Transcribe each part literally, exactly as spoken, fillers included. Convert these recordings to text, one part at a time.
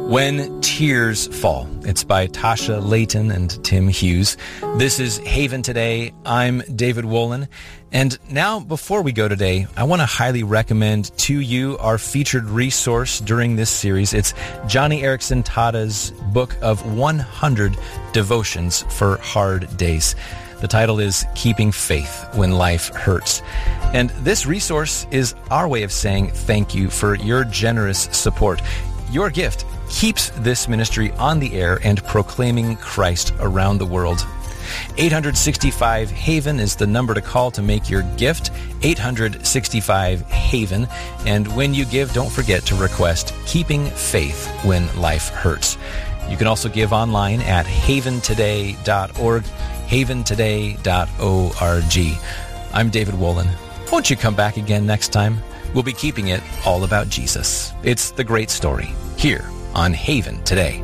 When Tears Fall. It's by Tasha Layton and Tim Hughes. This is Haven Today. I'm David Wolin. And now, before we go today, I want to highly recommend to you our featured resource during this series. It's Johnny Erickson Tada's book of one hundred devotions for hard days. The title is Keeping Faith When Life Hurts. And this resource is our way of saying thank you for your generous support. Your gift keeps this ministry on the air and proclaiming Christ around the world. eight sixty-five Haven is the number to call to make your gift, eight sixty-five Haven. And when you give, don't forget to request Keeping Faith When Life Hurts. You can also give online at haven today dot org, haven today dot org. I'm David Wolin. Won't you come back again next time? We'll be keeping it all about Jesus. It's the great story here on Haven Today.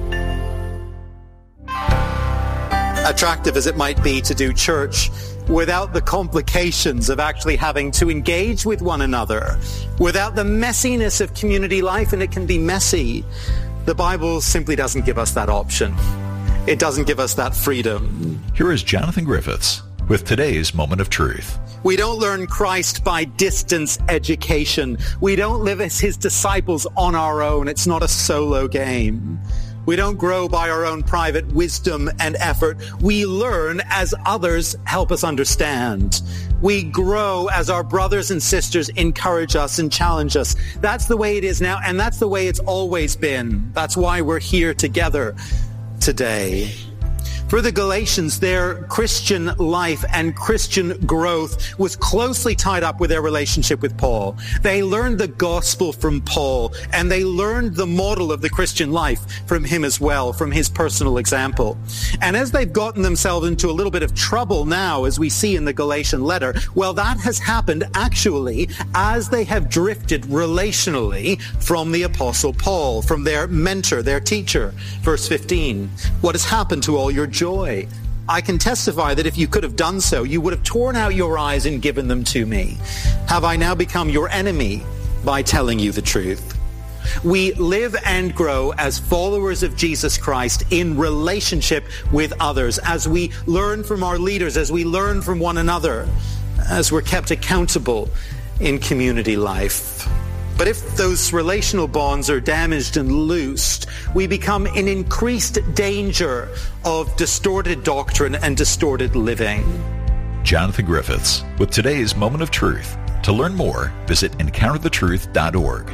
Attractive as it might be to do church without the complications of actually having to engage with one another, without the messiness of community life, and it can be messy, the Bible simply doesn't give us that option. It doesn't give us that freedom. Here is Jonathan Griffiths with today's Moment of Truth. We don't learn Christ by distance education. We don't live as his disciples on our own. It's not a solo game. We don't grow by our own private wisdom and effort. We learn as others help us understand. We grow as our brothers and sisters encourage us and challenge us. That's the way it is now, and that's the way it's always been. That's why we're here together today. For the Galatians, their Christian life and Christian growth was closely tied up with their relationship with Paul. They learned the gospel from Paul, and they learned the model of the Christian life from him as well, from his personal example. And as they've gotten themselves into a little bit of trouble now, as we see in the Galatian letter, well, that has happened actually as they have drifted relationally from the Apostle Paul, from their mentor, their teacher. Verse fifteen, what has happened to all your joy? I can testify that if you could have done so, you would have torn out your eyes and given them to me. Have I now become your enemy by telling you the truth? We live and grow as followers of Jesus Christ in relationship with others, as we learn from our leaders, as we learn from one another, as we're kept accountable in community life. But if those relational bonds are damaged and loosed, we become in increased danger of distorted doctrine and distorted living. Jonathan Griffiths with today's Moment of Truth. To learn more, visit encounter the truth dot org.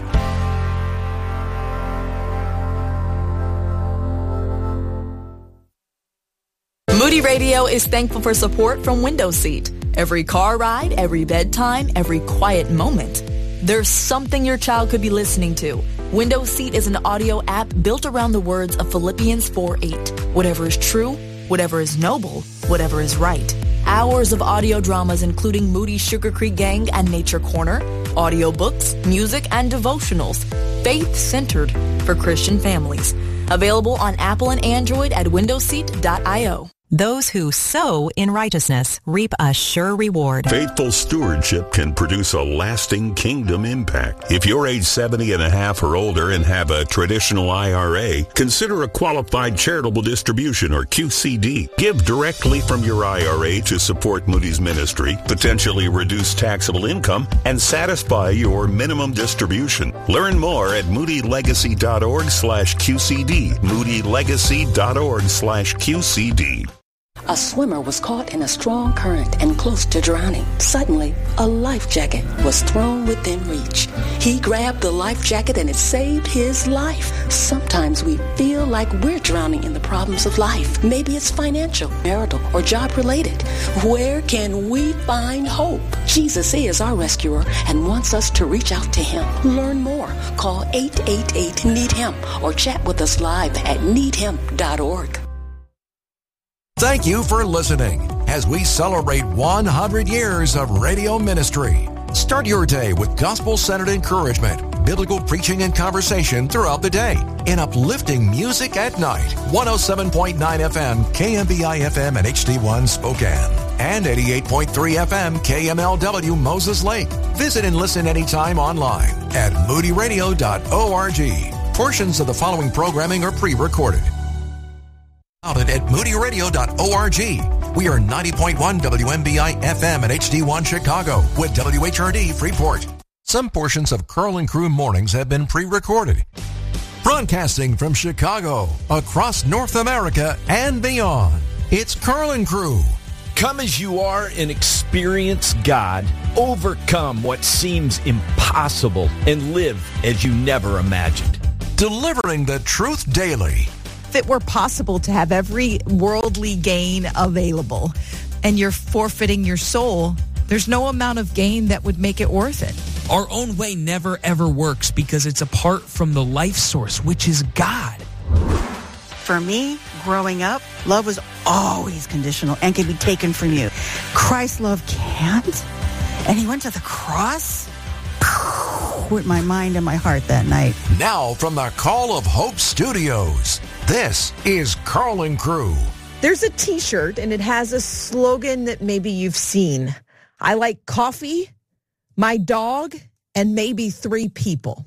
Moody Radio is thankful for support from Window Seat. Every car ride, every bedtime, every quiet moment, there's something your child could be listening to. Window Seat is an audio app built around the words of Philippians four eight. Whatever is true, whatever is noble, whatever is right. Hours of audio dramas including Moody Sugar Creek Gang and Nature Corner, audiobooks, music, and devotionals. Faith-centered for Christian families. Available on Apple and Android at window seat dot io. Those who sow in righteousness reap a sure reward. Faithful stewardship can produce a lasting kingdom impact. If you're age seventy and a half or older and have a traditional I R A, consider a qualified charitable distribution or Q C D. Give directly from your I R A to support Moody's ministry, potentially reduce taxable income, and satisfy your minimum distribution. Learn more at moody legacy dot org slash Q C D. moody legacy dot org slash Q C D. A swimmer was caught in a strong current and close to drowning. Suddenly, a life jacket was thrown within reach. He grabbed the life jacket and it saved his life. Sometimes we feel like we're drowning in the problems of life. Maybe it's financial, marital, or job-related. Where can we find hope? Jesus is our rescuer and wants us to reach out to him. Learn more. Call eight eight eight, need him or chat with us live at need him dot org. Thank you for listening as we celebrate one hundred years of radio ministry. Start your day with gospel-centered encouragement, biblical preaching and conversation throughout the day, and uplifting music at night. one oh seven point nine F M, K M B I F M and H D one Spokane, and eighty-eight point three F M, K M L W Moses Lake. Visit and listen anytime online at moody radio dot org. Portions of the following programming are pre-recorded. Out at moody radio dot org. We are ninety point one W M B I F M and H D one Chicago with W H R D Freeport. Some portions of Carl and Crew Mornings have been pre-recorded. Broadcasting from Chicago, across North America and beyond, it's Carl and Crew. Come as you are and experience God. Overcome what seems impossible and live as you never imagined. Delivering the truth daily. If it were possible to have every worldly gain available and you're forfeiting your soul, there's no amount of gain that would make it worth it. Our own way never ever works because it's apart from the life source, which is God. For me, growing up, love was always conditional and can be taken from you. Christ's love can't. And he went to the cross with my mind and my heart that night. Now from the Call of Hope Studios, this is Carl and Crew. There's a t-shirt and it has a slogan that maybe you've seen. I like coffee, my dog, and maybe three people.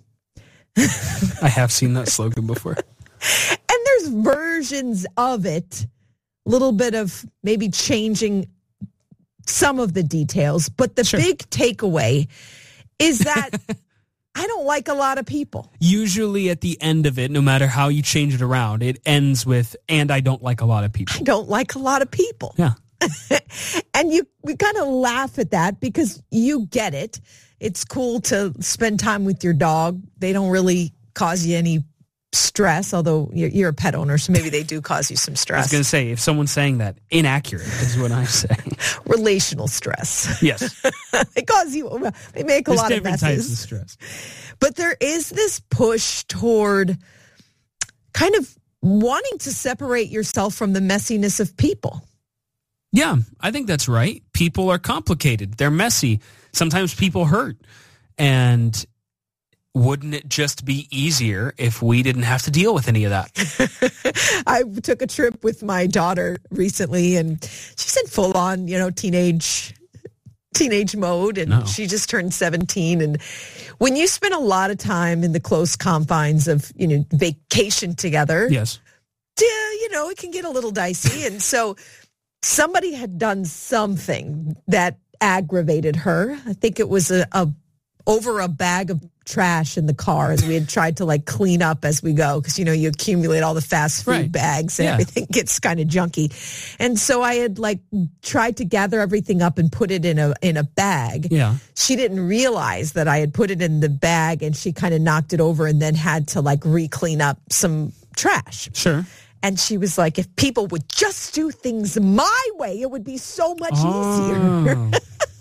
I have seen that slogan before. And there's versions of it, a little bit of maybe changing some of the details. But the sure. big takeaway is that I don't like a lot of people. Usually at the end of it, no matter how you change it around, it ends with, and I don't like a lot of people. I don't like a lot of people. Yeah. And you, we kind of laugh at that because you get it. It's cool to spend time with your dog. They don't really cause you any stress, although you're, you're a pet owner, so maybe they do cause you some stress. I was going to say, if someone's saying that, inaccurate is what I'm saying. Relational stress. Yes. They cause you, they make a There's lot of messes. different types of stress. But there is this push toward kind of wanting to separate yourself from the messiness of people. Yeah, I think that's right. People are complicated. They're messy. Sometimes people hurt. And wouldn't it just be easier if we didn't have to deal with any of that? I took a trip with my daughter recently, and she's in full on, you know, teenage teenage mode, and no. she just turned seventeen. And when you spend a lot of time in the close confines of, you know, vacation together, yes, you know, it can get a little dicey. And so somebody had done something that aggravated her. I think it was a, a over a bag of trash in the car as we had tried to like clean up as we go. Cause you know, you accumulate all the fast food right. bags and yeah. everything gets kind of junky. And so I had like tried to gather everything up and put it in a, in a bag. Yeah. She didn't realize that I had put it in the bag, and she kind of knocked it over and then had to like re-clean up some trash. Sure. And she was like, if people would just do things my way, it would be so much oh. easier.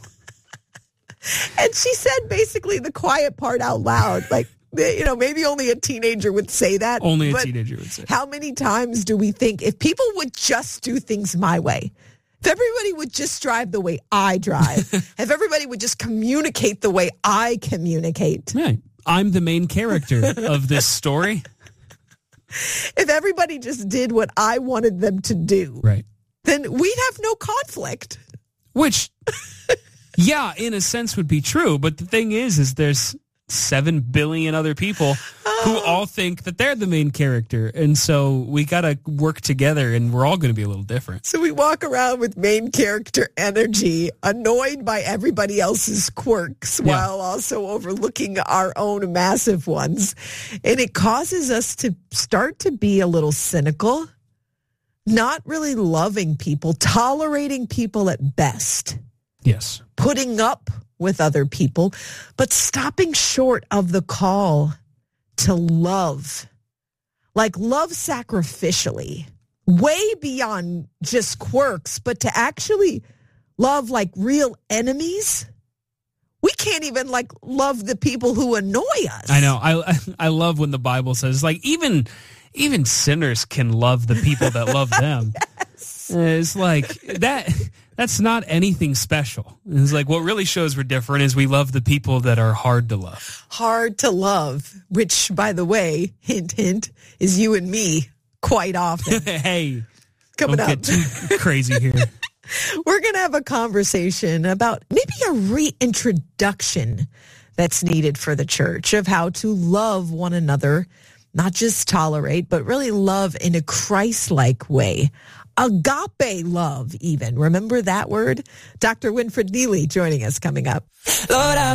And she said basically the quiet part out loud. Like, you know, maybe only a teenager would say that. Only a teenager would say. How many times do we think if people would just do things my way, if everybody would just drive the way I drive, if everybody would just communicate the way I communicate. Right. I'm the main character of this story. If everybody just did what I wanted them to do, right, then we'd have no conflict. Which... yeah, in a sense would be true. But the thing is, is there's seven billion other people oh. who all think that they're the main character. And so we got to work together, and we're all going to be a little different. So we walk around with main character energy, annoyed by everybody else's quirks yeah. while also overlooking our own massive ones. And it causes us to start to be a little cynical, not really loving people, tolerating people at best. Yes. Putting up with other people, but stopping short of the call to love. Like love sacrificially, way beyond just quirks, but to actually love like real enemies. We can't even like love the people who annoy us. I know. I I love when the Bible says like even even sinners can love the people that love them. Yes. It's like that. That's not anything special. It's like what really shows we're different is we love the people that are hard to love. Hard to love, which, by the way, hint, hint, is you and me quite often. Hey, coming don't up. Get too crazy here. We're going to have a conversation about maybe a reintroduction that's needed for the church of how to love one another not just tolerate, but really love in a Christ-like way. Agape love, even. Remember that word? Doctor Winfred Neely joining us coming up. Lord,